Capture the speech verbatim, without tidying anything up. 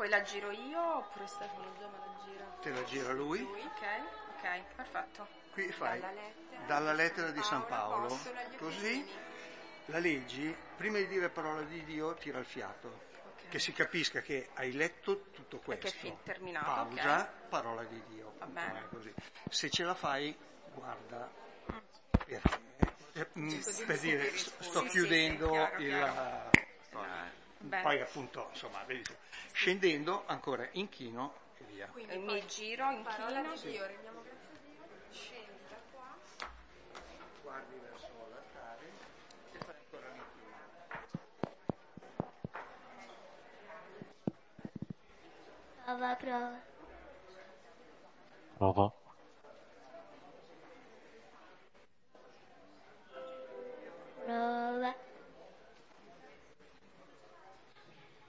la giro io oppure Stefano già me la gira? Te la gira lui. Lui, ok, ok, perfetto. Qui fai dalla lettera, dalla lettera di San Paolo, Paolo, apostolo agli così Efesini. la leggi, prima di dire parola di Dio tira il fiato, Okay. che si capisca che hai letto tutto questo. E che è terminato, pausa, okay. Parola di Dio. Va bene. Così. Se ce la fai, guarda, Mm. perché, eh, mm, per dire, sto sì, chiudendo sì, sì, chiaro, il... chiaro. Bene. Poi appunto, insomma, vedi, scendendo ancora inchino e via. Quindi mi giro, inchino. Sì. Dio, rendiamo grazie a Dio, scendi da qua. Guardi verso l'altare e fai ancora l'inchino. Prova, prova. Prova.